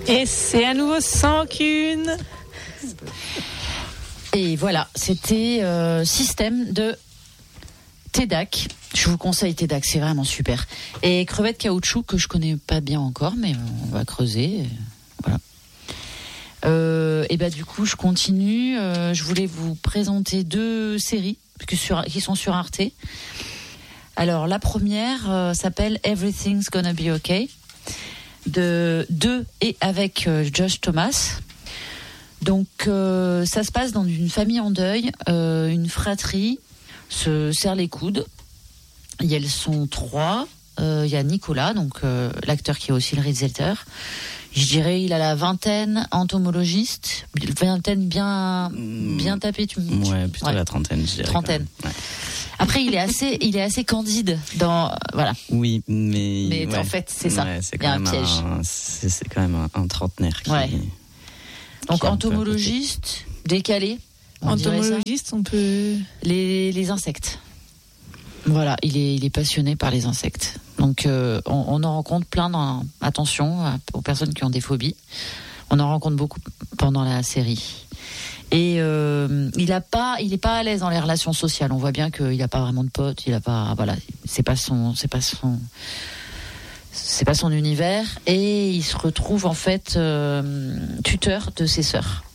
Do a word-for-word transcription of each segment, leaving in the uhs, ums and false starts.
Et c'est à nouveau sans qu'une. Et voilà, c'était euh, Système de Tedak. Je vous conseille Tedak, c'est vraiment super. Et Crevette Caoutchouc, que je connais pas bien encore, mais on va creuser. Voilà. Euh, et bah du coup, je continue. Euh, je voulais vous présenter deux séries que sur, qui sont sur Arte. Alors la première euh, s'appelle Everything's Gonna Be Okay, de de et avec euh, Josh Thomas. Donc euh, ça se passe dans une famille en deuil, euh, une fratrie se serre les coudes. Et elles sont trois. Il euh, y a Nicolas, donc euh, l'acteur qui est aussi le réalisateur. Je dirais il a la vingtaine, entomologiste, vingtaine bien bien tapée. Tu me Ouais, plutôt ouais. La trentaine, je dirais. Trentaine. Ouais. Après, il est assez, il est assez candide dans, euh, voilà. Oui, mais. Mais ouais. En fait, c'est ça. Ouais, c'est il y a un piège. Un, c'est, c'est quand même un, un trentenaire qui. Ouais. Donc qui entomologiste, décalé. On entomologiste, on peut. Les les insectes. Voilà, il est il est passionné par les insectes. Donc euh, on, on en rencontre plein dans. Attention aux personnes qui ont des phobies. On en rencontre beaucoup pendant la série. Et euh, il a pas, il est pas à l'aise dans les relations sociales. On voit bien qu'il a pas vraiment de potes. Il a pas, voilà, c'est pas son, c'est pas son, c'est pas son univers. Et il se retrouve en fait euh, tuteur de ses sœurs.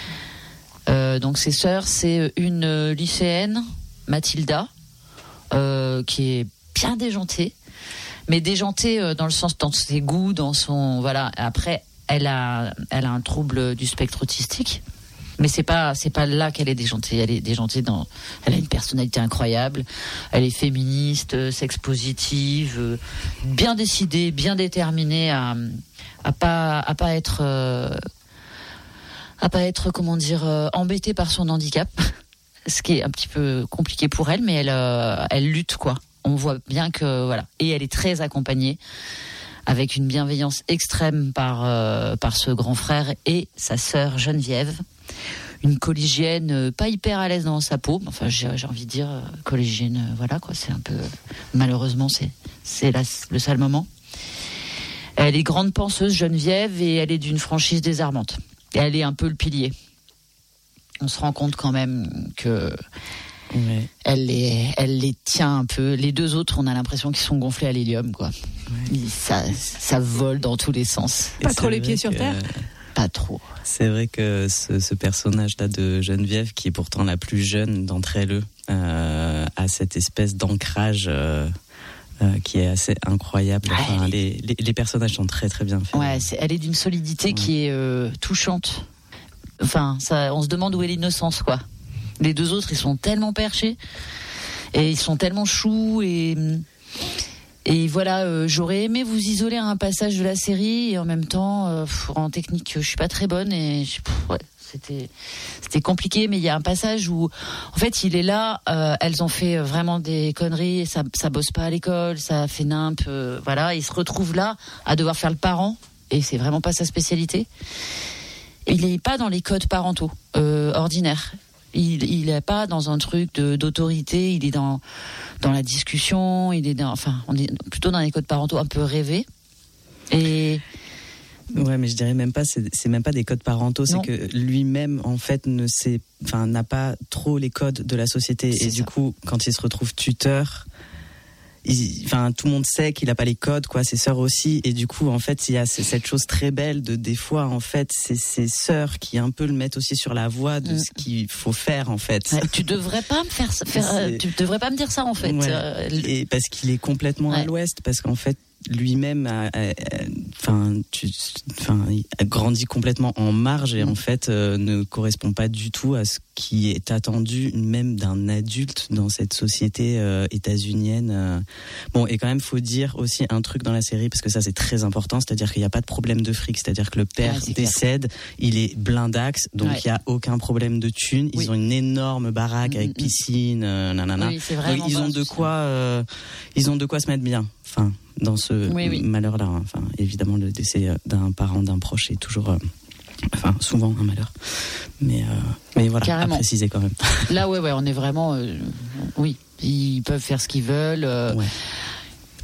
Euh, donc ses sœurs, c'est une lycéenne, Mathilda, euh, qui est bien déjantée, mais déjantée euh, dans le sens dans ses goûts, dans son, voilà. Après, elle a, elle a un trouble du spectre autistique. Mais c'est pas c'est pas là qu'elle est déjantée. Elle est déjantée dans. Elle a une personnalité incroyable. Elle est féministe, sex positive, bien décidée, bien déterminée à à pas à pas être euh, à pas être comment dire euh, embêtée par son handicap, ce qui est un petit peu compliqué pour elle, mais elle euh, elle lutte quoi. On voit bien que voilà, et elle est très accompagnée, avec une bienveillance extrême par euh, par ce grand frère et sa sœur Geneviève. Une collégienne euh, pas hyper à l'aise dans sa peau, enfin j'ai, j'ai envie de dire euh, collégienne, euh, voilà quoi, c'est un peu malheureusement c'est c'est la, le sale moment. Elle est grande penseuse Geneviève et elle est d'une franchise désarmante. Et elle est un peu le pilier. On se rend compte quand même que ouais. elle les elle les tient un peu. Les deux autres, on a l'impression qu'ils sont gonflés à l'hélium quoi. Ouais. Ça ça vole dans tous les sens. Pas trop les pieds sur terre. Pas trop. C'est vrai que ce, ce personnage-là de Geneviève, qui est pourtant la plus jeune d'entre elles, euh, a cette espèce d'ancrage euh, euh, qui est assez incroyable. Enfin, ouais, les, les, les personnages sont très très bien faits. Ouais, c'est, elle est d'une solidité ouais. qui est euh, touchante. Enfin, ça, on se demande où est l'innocence, quoi. Les deux autres, ils sont tellement perchés et ils sont tellement choux et... Et voilà, euh, j'aurais aimé vous isoler à un passage de la série et en même temps, euh, en technique, je suis pas très bonne et je, pff, ouais, c'était c'était compliqué. Mais il y a un passage où, en fait, il est là. Euh, elles ont fait vraiment des conneries. Ça ça bosse pas à l'école, ça fait nimp. Euh, voilà, il se retrouve là à devoir faire le parent et c'est vraiment pas sa spécialité. Et il est pas dans les codes parentaux euh, ordinaires. Il il est pas dans un truc de d'autorité, il est dans dans la discussion, il est dans enfin on est plutôt dans les codes parentaux un peu rêvés. Et ouais, mais je dirais même pas c'est c'est même pas des codes parentaux, non. C'est que lui-même en fait ne sait enfin n'a pas trop les codes de la société c'est et ça. Du coup quand il se retrouve tuteur, il, enfin tout le monde sait qu'il a pas les codes quoi, ses sœurs aussi et du coup en fait il y a cette chose très belle de des fois en fait c'est ses sœurs qui un peu le mettent aussi sur la voie de mmh. ce qu'il faut faire en fait. Ouais, tu devrais pas me faire, faire tu devrais pas me dire ça en fait. Ouais. Euh, et parce qu'il est complètement ouais. à l'ouest parce qu'en fait lui-même a, enfin tu enfin il a grandi complètement en marge et mmh. en fait euh, ne correspond pas du tout à ce qui est attendu même d'un adulte dans cette société euh, états-unienne. Euh. Bon, et quand même faut dire aussi un truc dans la série parce que ça c'est très important, c'est-à-dire qu'il n'y a pas de problème de fric, c'est-à-dire que le père ouais, décède, clair. Il est blindax, donc il ouais. n'y a aucun problème de thunes. Ils oui. ont une énorme baraque mmh, avec mmh. piscine, euh, nanana. Oui, c'est vraiment donc, ils ont de quoi, euh, ils ont de quoi se mettre bien. Enfin, dans ce oui, oui. malheur-là, hein. Enfin, évidemment, le décès d'un parent, d'un proche est toujours, euh, enfin, souvent un malheur. Mais, euh, mais voilà, carrément. À préciser quand même. Là, ouais, ouais, on est vraiment, euh, oui, ils peuvent faire ce qu'ils veulent. Euh, ouais.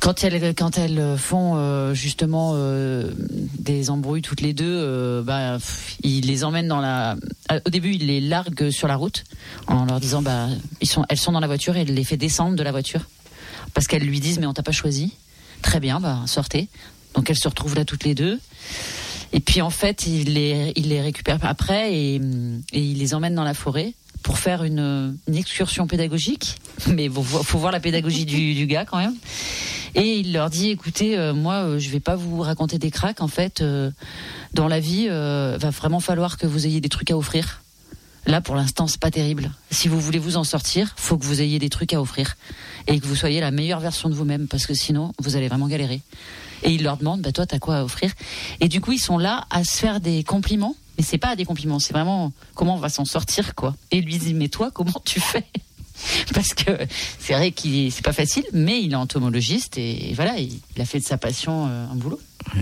Quand elles, quand elles font euh, justement euh, des embrouilles toutes les deux, euh, bah, il les emmène dans la. Au début, il les largue sur la route en leur disant, bah, ils sont, elles sont dans la voiture et il les fait descendre de la voiture parce qu'elles lui disent, mais on t'a pas choisi. Très bien, bah sortez. Donc elles se retrouvent là toutes les deux. Et puis en fait, il les, il les récupère après et, et il les emmène dans la forêt pour faire une, une excursion pédagogique. Mais bon, faut voir la pédagogie du, du gars quand même. Et il leur dit, écoutez, euh, moi, euh, je vais pas vous raconter des cracks. En fait, euh, dans la vie, euh, va vraiment falloir que vous ayez des trucs à offrir. Là, pour l'instant, c'est pas terrible. Si vous voulez vous en sortir, faut que vous ayez des trucs à offrir et que vous soyez la meilleure version de vous-même, parce que sinon, vous allez vraiment galérer. Et il leur demande, bah toi, t'as quoi à offrir? Et du coup, ils sont là à se faire des compliments. Mais c'est pas des compliments, c'est vraiment comment on va s'en sortir, quoi. Et il lui dit, mais toi, comment tu fais? Parce que c'est vrai qu'il est, c'est pas facile, mais il est entomologiste et, et voilà, il, il a fait de sa passion euh, un boulot. Ouais.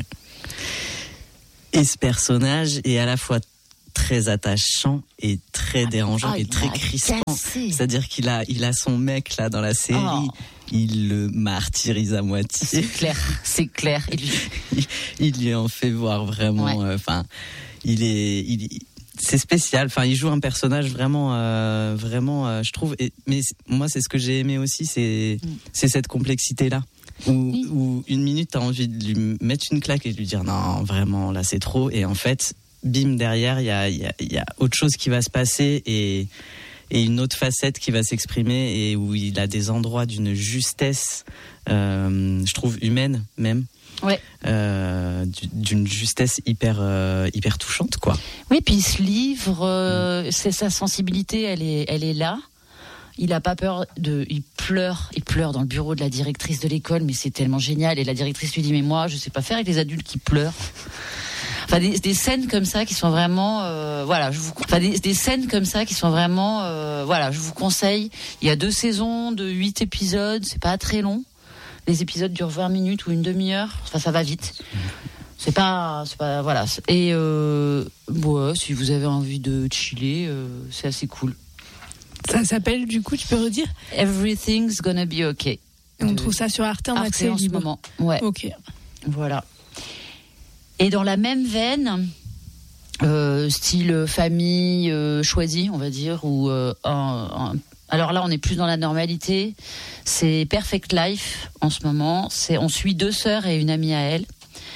Et ce personnage est à la fois très attachant et très dérangeant ah, et très crispant. Cassé. C'est-à-dire qu'il a, il a son mec là dans la série, oh. Il le martyrise à moitié. C'est clair, c'est clair. Il lui, il lui en fait voir vraiment. Enfin, ouais. euh, il est, il, c'est spécial. Enfin, il joue un personnage vraiment, euh, vraiment, euh, je trouve. Et, mais moi, c'est ce que j'ai aimé aussi, c'est, mm. c'est cette complexité là. Où, oui. où une minute, t'as envie de lui mettre une claque et de lui dire non, vraiment, là, c'est trop. Et en fait, bim, derrière, il y a, y, a, y a autre chose qui va se passer et, et une autre facette qui va s'exprimer et où il a des endroits d'une justesse, euh, je trouve, humaine même. Ouais. Euh, d'une justesse hyper, euh, hyper touchante, quoi. Oui, puis ce livre, euh, c'est sa sensibilité, elle est, elle est là. Il a pas peur de, il pleure, il pleure dans le bureau de la directrice de l'école, mais c'est tellement génial. Et la directrice lui dit, mais moi, je sais pas faire avec les adultes qui pleurent. Enfin, des, des scènes comme ça qui sont vraiment, euh, voilà, je vous, enfin, des, des scènes comme ça qui sont vraiment, euh, voilà, je vous conseille. Il y a deux saisons de huit épisodes, c'est pas très long. Les épisodes durent vingt minutes ou une demi-heure. Enfin, ça va vite. C'est pas, c'est pas, voilà. Et euh, ouais, si vous avez envie de chiller, euh, c'est assez cool. Ça s'appelle, du coup, tu peux redire? Everything's Gonna Be Okay. Et on de... trouve ça sur Arte en accès en ce moment. Ouais. Ok. Voilà. Et dans la même veine, euh, style famille euh, choisie, on va dire, ou euh, un, un alors là, on est plus dans la normalité. C'est Perfect Life en ce moment. C'est, on suit deux sœurs et une amie à elle.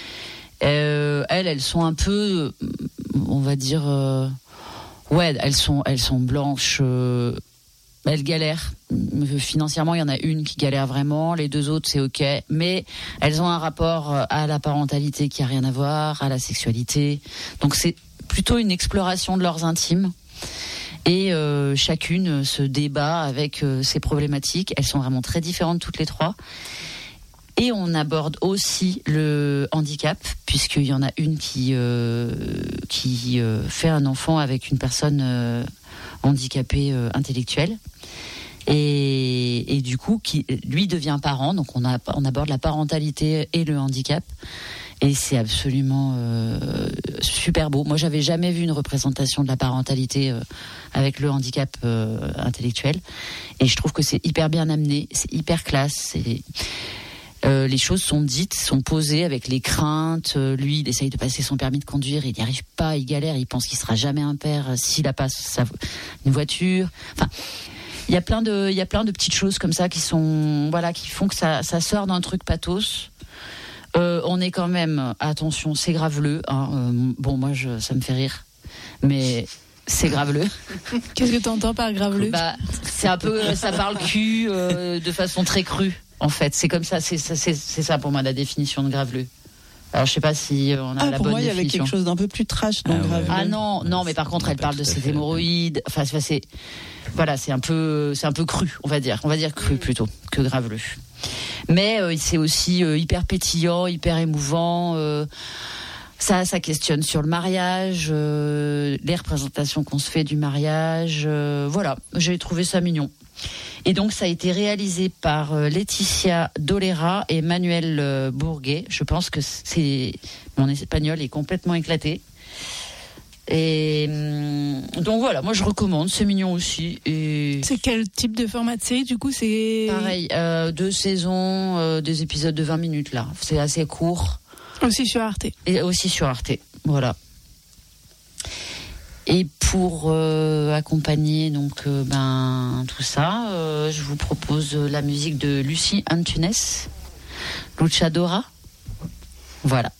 Euh, elles, elles sont un peu, on va dire, euh, ouais, elles sont, elles sont blanches. Euh, elles galèrent financièrement. Il y en a une qui galère vraiment. Les deux autres, c'est ok. Mais elles ont un rapport à la parentalité qui a rien à voir, à la sexualité. Donc c'est plutôt une exploration de leurs intimes. Et euh, chacune se débat avec euh, ses problématiques. Elles sont vraiment très différentes toutes les trois. Et on aborde aussi le handicap, puisqu'il y en a une qui, euh, qui euh, fait un enfant avec une personne euh, handicapée euh, intellectuelle. Et, et du coup, qui, lui devient parent. Donc on, a, on aborde la parentalité et le handicap. Et c'est absolument euh, super beau. Moi, j'avais jamais vu une représentation de la parentalité euh, avec le handicap euh, intellectuel. Et je trouve que c'est hyper bien amené, c'est hyper classe. C'est... Euh, les choses sont dites, sont posées avec les craintes. Euh, lui, il essaye de passer son permis de conduire, il n'y arrive pas, il galère, il pense qu'il sera jamais un père euh, s'il a pas sa, une voiture. Enfin, il y a plein de, il y a plein de petites choses comme ça qui sont, voilà, qui font que ça, ça sort d'un truc pathos. Euh, on est quand même, attention, c'est graveleux. Hein, euh, bon, moi, je, ça me fait rire, mais c'est graveleux. Qu'est-ce que tu entends par graveleux? Bah, c'est un peu, ça parle cul euh, de façon très crue. En fait, c'est comme ça, c'est, c'est, c'est ça pour moi la définition de graveleux. Alors, je sais pas si on a ah, la pour bonne moi, il y définition. avait quelque chose d'un peu plus trash dans ah, graveleux. Ah non, non, mais par contre, elle parle de ses hémorroïdes. Enfin, c'est, voilà, c'est un peu, c'est un peu cru, on va dire, on va dire cru plutôt que graveleux. Mais euh, c'est aussi euh, hyper pétillant, hyper émouvant. Euh, ça, ça questionne sur le mariage, euh, les représentations qu'on se fait du mariage. Euh, voilà, j'ai trouvé ça mignon. Et donc, ça a été réalisé par euh, Laetitia Dolera et Manuel euh, Bourguet. Je pense que c'est mon espagnol est complètement éclaté. Et donc voilà, moi je recommande, c'est mignon aussi. Et c'est quel type de format de série du coup? C'est pareil, euh, deux saisons, euh, des épisodes de vingt minutes là. C'est assez court. Aussi sur Arte. Et aussi sur Arte, voilà. Et pour euh, accompagner donc euh, ben tout ça, euh, je vous propose la musique de Lucie Antunes, Luchadora. Voilà.